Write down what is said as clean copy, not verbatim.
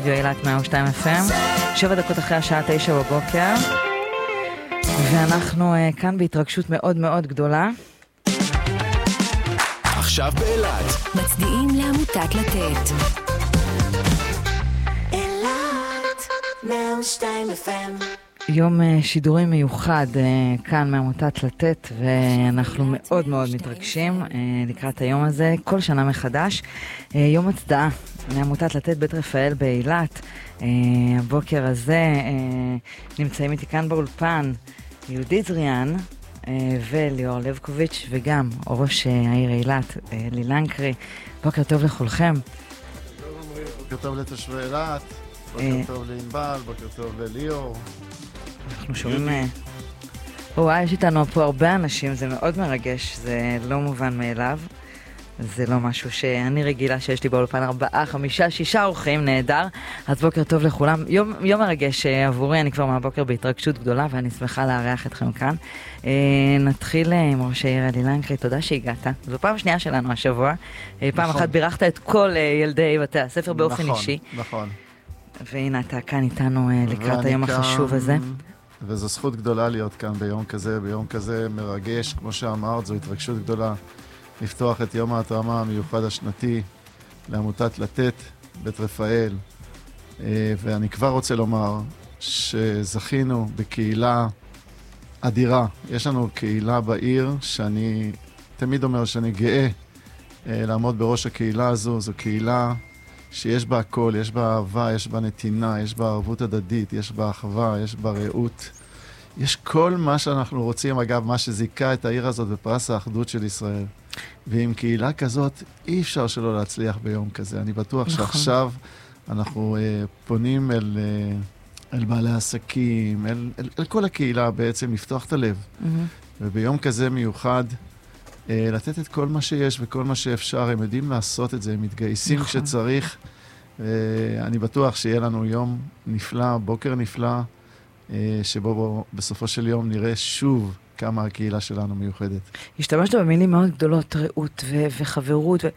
אילת 102 FM, 7 דקות אחרי השעה 9 בבוקר, ואנחנו כאן בהתרגשות מאוד מאוד גדולה. עכשיו באילת מצדיעים לעמותת לתת. אילת 102 FM. יום שידורים מיוחד כאן מעמותת לתת, ואנחנו מאוד מאוד מתרגשים לקראת היום הזה, כל שנה מחדש. יום הצדעה מעמותת לתת בית רפאל באילת. הבוקר הזה נמצאים איתי כאן באולפן יהודית זריאן וליאור לבקוביץ' וגם ראש העיר אילת לי לנקרי. בוקר טוב לכולכם. בוקר טוב לתושבי אילת, בוקר טוב לענבל, בוקר טוב לליאור. אנחנו שומעים... יש איתנו פה הרבה אנשים, זה מאוד מרגש, זה לא מובן מאליו. זה לא משהו שאני רגילה שיש לי באולפן 4, 5, 6 אורחים, נהדר. אז בוקר טוב לכולם. יום מרגש עבורי, אני כבר מהבוקר בהתרגשות גדולה, ואני שמחה לארח אתכם כאן. נתחיל עם ראש העיר לי לנקרי, תודה שהגעת. זו פעם שנייה שלנו השבוע. פעם אחת בירכת את כל ילדי בתי הספר באופן אישי. נכון. והנה אתה כאן איתנו לקראת היום החשוב הזה. וזו זכות גדולה להיות כאן ביום כזה מרגש, כמו שאמרת, זו התרגשות גדולה. לפתוח את יום ההתרמה המיוחד השנתי לעמותת לתת בית רפאל. ואני כבר רוצה לומר שזכינו בקהילה אדירה. יש לנו קהילה בעיר שאני תמיד אומר שאני גאה לעמוד בראש הקהילה הזו. זו קהילה שיש בה הכל, יש בה אהבה, יש בה נתינה, יש בה ערבות הדדית, יש בה אחווה, יש בה רעות. יש כל מה שאנחנו רוצים, אגב, מה שזיקה את העיר הזאת בפרס האחדות של ישראל. ועם קהילה כזאת אי אפשר שלא להצליח ביום כזה. אני בטוח שעכשיו אנחנו פונים אל בעלי עסקים, אל כל הקהילה בעצם, לפתוח את הלב. וביום כזה מיוחד, לתת את כל מה שיש וכל מה שאפשר. הם יודעים לעשות את זה, הם מתגייסים כשצריך. אני בטוח שיהיה לנו יום נפלא, בוקר נפלא, שבו בסופו של יום נראה שוב כמה הקהילה שלנו מיוחדת. השתמשת במילים מאוד גדולות, רעות וחברות,